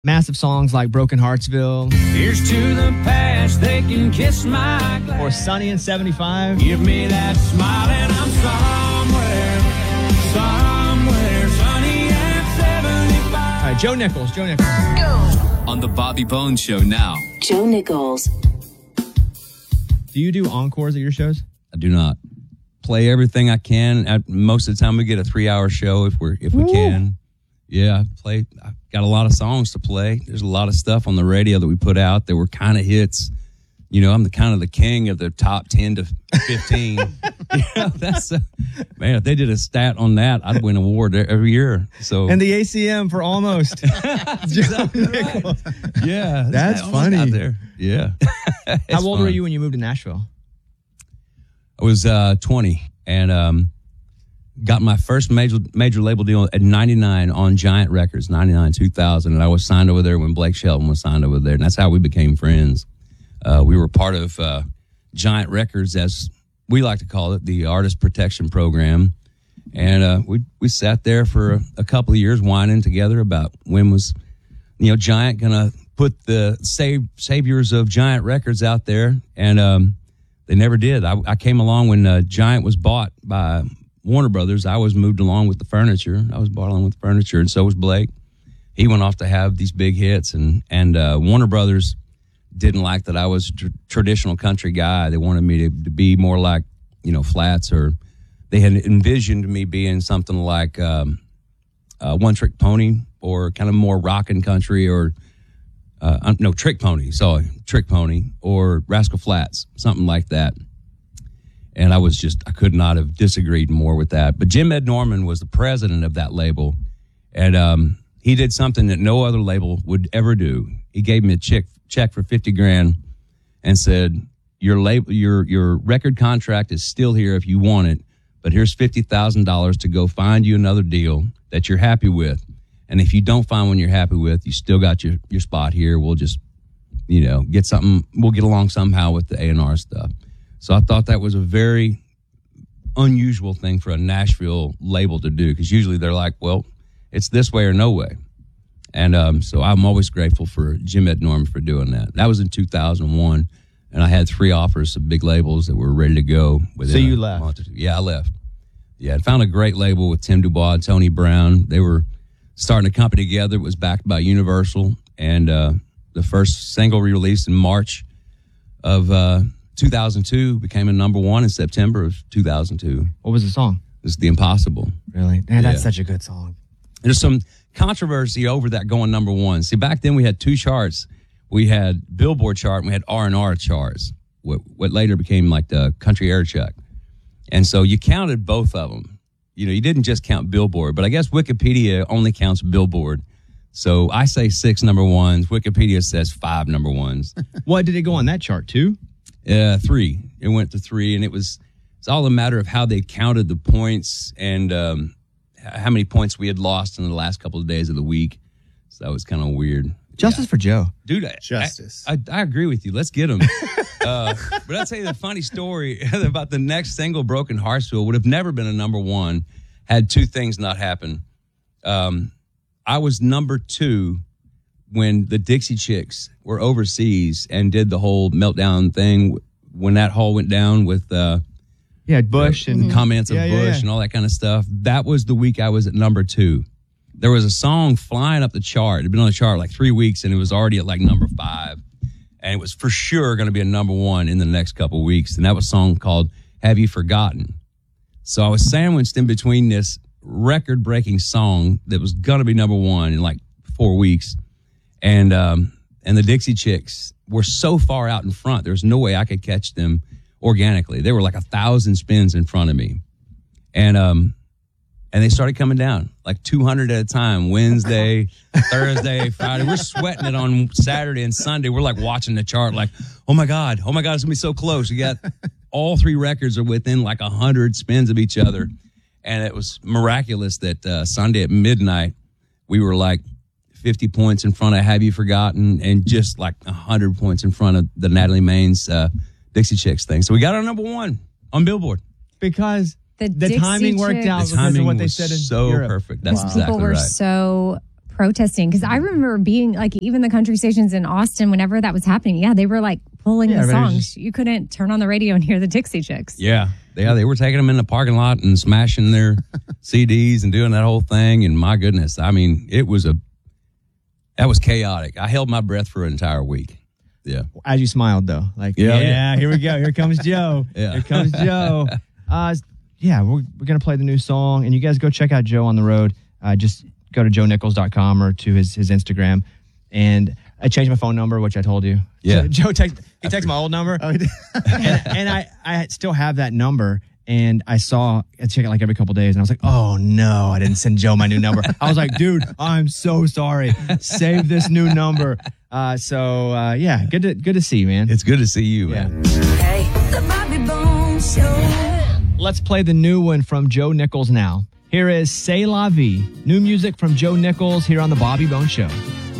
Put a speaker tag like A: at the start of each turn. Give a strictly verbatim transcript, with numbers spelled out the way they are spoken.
A: Massive songs like Broken Heartsville.
B: Here's to the past, they can kiss my glass.
A: Or Sunny in seventy-five.
B: Give me that smile and I'm somewhere, somewhere sunny at seventy-five.
A: All right, Joe Nichols, Joe Nichols.
C: On the Bobby Bones Show now.
D: Joe Nichols.
A: Do you do encores at your shows?
E: I do not. Play everything I can. I, most of the time we get a three-hour show if we're if we
A: Ooh.
E: can. Yeah, I play. I've got a lot of songs to play. There's a lot of stuff on the radio that we put out that were kind of hits. You know, I'm the kind of the king of the top ten to fifteen. You know, that's a, man. If they did a stat on that, I'd win an award every year. So
A: And the A C M for almost.
E: exactly right. Yeah,
A: that's
E: almost
A: funny.
E: out there. Yeah.
A: How old
E: fun.
A: were you when you moved to Nashville?
E: I was uh, twenty and um, got my first major major label deal at ninety-nine on Giant Records, ninety-nine, two thousand. And I was signed over there when Blake Shelton was signed over there. And that's how we became friends. Uh, we were part of uh, Giant Records, as we like to call it, the Artist Protection Program. And uh, we we sat there for a, a couple of years whining together about when was, you know, Giant going to put the save, saviors of Giant Records out there. And um, they never did. I, I came along when uh, Giant was bought by Warner Brothers. I was moved along with the furniture. I was bought along with the furniture, and so was Blake. He went off to have these big hits, and and uh, Warner Brothers didn't like that I was a tr- traditional country guy. They wanted me to, to be more like, you know, Flats, or they had envisioned me being something like um, uh, One Trick Pony, or kind of more rockin' country, or uh, no, Trick Pony, sorry, Trick Pony, or Rascal Flatts, something like that. And I was just, I could not have disagreed more with that. But Jim Ed Norman was the president of that label. And um, he did something that no other label would ever do. He gave me a check, check for fifty grand and said, your label, your, your record contract is still here if you want it, but here's fifty thousand dollars to go find you another deal that you're happy with. And if you don't find one you're happy with, you still got your, your spot here. We'll just, you know, get something, we'll get along somehow with the A and R stuff. So I thought that was a very unusual thing for a Nashville label to do, because usually they're like, well, it's this way or no way. And um, so I'm always grateful for Jim Ed Norman for doing that. That was in two thousand one, and I had three offers of big labels that were ready to go.
A: So you left?
E: Month or two. Yeah, I left. Yeah, I found a great label with Tim Dubois and Tony Brown. They were starting a company together. It was backed by Universal, and uh, the first single we released in March of uh, two thousand two became a number one in September of two thousand two.
A: What was the song?
E: It was The Impossible.
A: Really? Man, that's
E: Yeah.
A: such a good song.
E: There's some controversy over that going number one. See, back then we had two charts. We had Billboard chart and we had R and R charts, what, what later became like the Country Air Check. And so you counted both of them. You know, you didn't just count Billboard, but I guess Wikipedia only counts Billboard. So I say six number ones. Wikipedia says five number ones.
A: What did it go on that chart, two?
E: Uh, three. It went to three, and it was it's all a matter of how they counted the points and um, how many points we had lost in the last couple of days of the week. So that was kind of weird.
A: Justice
E: Yeah.
A: for Joe.
E: Dude, I,
F: Justice.
E: I, I, I agree with you. Let's get him. uh, but I'll tell you the funny story about the next single, Broken Heartsville, would have never been a number one had two things not happened. Um, I was number two when the Dixie Chicks were overseas and did the whole meltdown thing when that hall went down with uh,
A: Yeah, Bush
E: the
A: and
E: comments of
A: Yeah,
E: Bush
A: yeah, yeah.
E: and all that kind of stuff. That was the week I was at number two. There was a song flying up the chart. It had been on the chart like three weeks, and it was already at like number five. And it was for sure going to be a number one in the next couple of weeks. And that was a song called Have You Forgotten? So I was sandwiched in between this record-breaking song that was going to be number one in like four weeks. And um, and the Dixie Chicks were so far out in front, there was no way I could catch them organically. They were like a thousand spins in front of me. And um, and they started coming down, like two hundred at a time, Wednesday, Thursday, Friday. We're sweating it on Saturday and Sunday. We're like watching the chart like, oh, my God, oh, my God, it's going to be so close. You got all three records are within like one hundred spins of each other. And it was miraculous that uh, Sunday at midnight, we were like fifty points in front of Have You Forgotten, and just like one hundred points in front of the Natalie Maines uh, Dixie Chicks thing. So we got our number one on Billboard.
A: Because
G: The,
A: the
G: Dixie
A: timing worked
G: Chicks-
A: out
E: The
A: because
E: timing
A: of what they
E: was
A: said in
E: so
A: Europe.
E: perfect. That's
G: Because
E: exactly
G: people were
E: right.
G: so
D: protesting? Because I remember being like, even the country stations in Austin, whenever that was happening, yeah, they were like pulling
A: Yeah,
D: the
A: everybody
D: songs.
A: was just-
D: You couldn't turn on the radio and hear the Dixie Chicks.
E: Yeah. Yeah, they were taking them in the parking lot and smashing their C Ds and doing that whole thing. And my goodness, I mean, it was a, that was chaotic. I held my breath for an entire week. Yeah.
A: As you smiled, though. Like,
E: Yeah.
A: yeah, here we go. Here comes Joe.
E: Yeah.
A: Here comes Joe. Uh, yeah, we're, we're going to play the new song. And you guys go check out Joe on the road. Uh, just go to joe nichols dot com or to his, his Instagram. And I changed my phone number, which I told you.
E: Yeah.
A: So Joe text, he texted my old number.
F: Oh, he did.
A: and and I, I still have that number. And I saw, I check it like every couple days. And I was like, oh, no, I didn't send Joe my new number. I was like, dude, I'm so sorry. Save this new number. Uh, so, uh, yeah, good to good to see you, man.
E: It's good to see you, man.
G: Hey, the Bobby Bones Show.
A: Let's play the new one from Joe Nichols now. Here is C'est La Vie. New music from Joe Nichols here on The Bobby Bones Show.